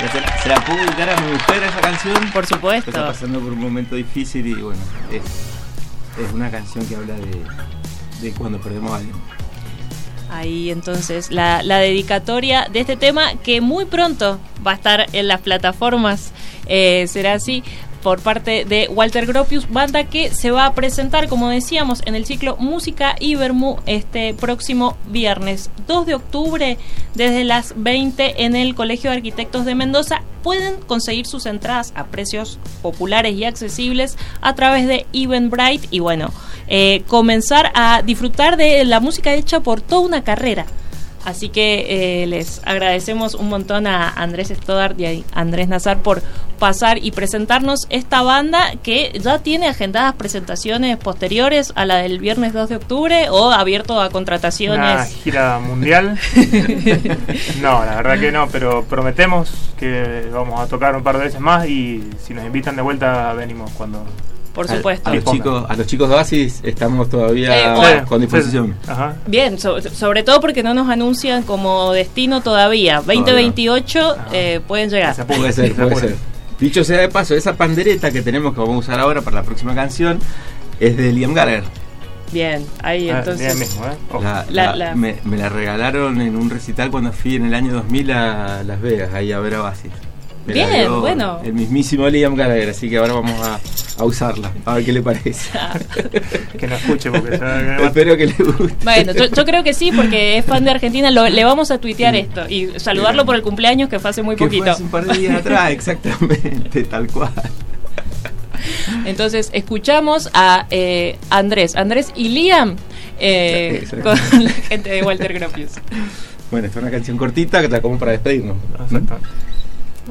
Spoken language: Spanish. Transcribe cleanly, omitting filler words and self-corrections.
Se la puedo dedicar a mi mujer esa canción. Por supuesto. Está pasando por un momento difícil y bueno, es una canción que habla de cuando perdemos a alguien. Ahí entonces la dedicatoria de este tema que muy pronto va a estar en las plataformas, será así, por parte de Walter Gropius, banda que se va a presentar, como decíamos, en el ciclo Música y Vermú este próximo viernes 2 de octubre desde las 20 en el Colegio de Arquitectos de Mendoza. Pueden conseguir sus entradas a precios populares y accesibles a través de Eventbrite y bueno, comenzar a disfrutar de la música hecha por toda una carrera. Así que les agradecemos un montón a Andrés Stoddard y a Andrés Nazar por pasar y presentarnos esta banda que ya tiene agendadas presentaciones posteriores a la del viernes 2 de octubre o abierto a contrataciones. ¿Una gira mundial? No, la verdad que no, pero prometemos que vamos a tocar un par de veces más y si nos invitan de vuelta venimos cuando... Por supuesto. A los chicos de Oasis estamos todavía con disposición. Ajá. Bien, sobre todo porque no nos anuncian como destino todavía. 2028 pueden llegar. Puede ser. Dicho sea de paso, esa pandereta que tenemos que vamos a usar ahora para la próxima canción es de Liam Gallagher. Bien, ahí entonces mismo, me la regalaron en un recital cuando fui en el año 2000 a Las Vegas, ahí a ver a Oasis. Bien, bueno. El mismísimo Liam Gallagher, así que ahora vamos a usarla, a ver qué le parece. Que no escuche porque espero que le guste. Bueno, yo creo que sí, porque es fan de Argentina, le vamos a tuitear esto y saludarlo por el cumpleaños que fue hace muy poquito. Fue hace un par de días atrás, exactamente, tal cual. Entonces escuchamos a Andrés y Liam con la gente de Walter Gropius. Bueno, esta es una canción cortita que la como para despedirnos. Exacto.